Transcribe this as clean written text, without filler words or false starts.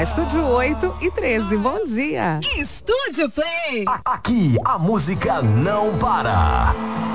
na Estúdio 8 e 13. Bom dia. Estúdio Play. Aqui a música não para.